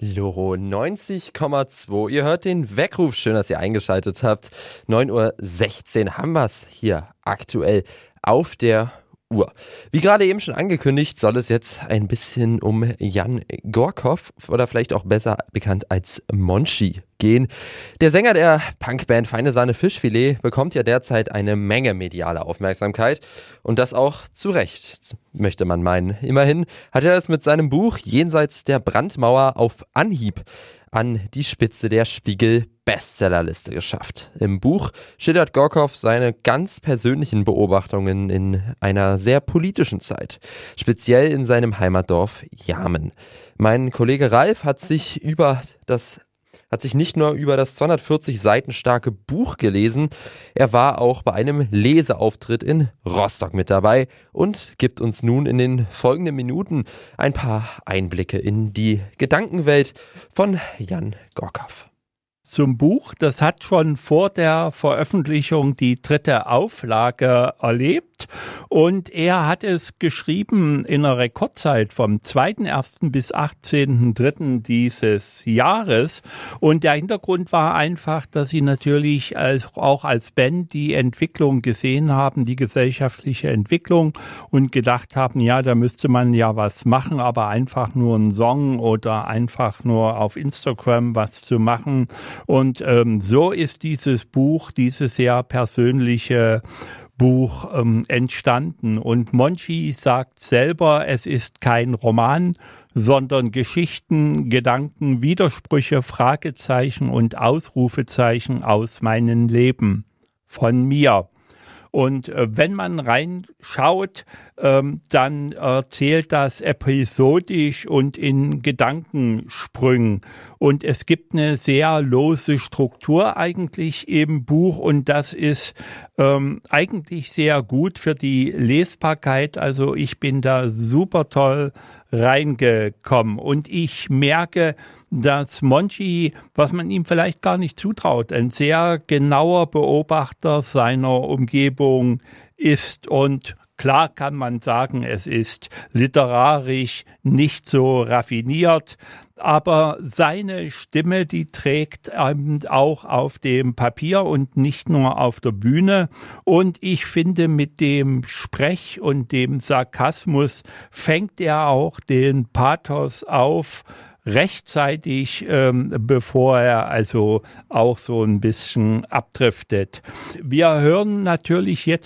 Loro 90,2. Ihr hört den Weckruf. Schön, dass ihr eingeschaltet habt. 9:16 Uhr haben wir es hier aktuell auf der Uhr. Wie gerade eben schon angekündigt, soll es jetzt ein bisschen um Jan Gorkov oder vielleicht auch besser bekannt als Monchi gehen. Der Sänger der Punkband Feine Sahne Fischfilet bekommt ja derzeit eine Menge mediale Aufmerksamkeit und das auch zu Recht, möchte man meinen. Immerhin hat er es mit seinem Buch Jenseits der Brandmauer auf Anhieb an die Spitze der Spiegel-Bestsellerliste geschafft. Im Buch schildert Gorkov seine ganz persönlichen Beobachtungen in einer sehr politischen Zeit, speziell in seinem Heimatdorf Jamen. Mein Kollege Ralf hat sich nicht nur über das 240 Seiten starke Buch gelesen, er war auch bei einem Leseauftritt in Rostock mit dabei und gibt uns nun in den folgenden Minuten ein paar Einblicke in die Gedankenwelt von Jan Gorkov. Zum Buch, das hat schon vor der Veröffentlichung die 3. Auflage erlebt und er hat es geschrieben in einer Rekordzeit vom 2.1. bis 18.3. dieses Jahres und der Hintergrund war einfach, dass sie natürlich auch als Band die Entwicklung gesehen haben, die gesellschaftliche Entwicklung und gedacht haben, ja, da müsste man ja was machen, aber einfach nur einen Song oder einfach nur auf Instagram was zu machen. Und so ist dieses Buch, dieses sehr persönliche Buch entstanden. Und Monchi sagt selber, es ist kein Roman, sondern Geschichten, Gedanken, Widersprüche, Fragezeichen und Ausrufezeichen aus meinem Leben, von mir. Und wenn man reinschaut, dann erzählt das episodisch und in Gedankensprüngen. Und es gibt eine sehr lose Struktur eigentlich im Buch und das ist eigentlich sehr gut für die Lesbarkeit. Also ich bin da super toll reingekommen und ich merke, dass Monchi, was man ihm vielleicht gar nicht zutraut, ein sehr genauer Beobachter seiner Umgebung ist und klar kann man sagen, es ist literarisch nicht so raffiniert, aber seine Stimme, die trägt auch auf dem Papier und nicht nur auf der Bühne. Und ich finde, mit dem Sprech und dem Sarkasmus fängt er auch den Pathos auf, rechtzeitig, bevor er also auch so ein bisschen abdriftet. Wir hören natürlich jetzt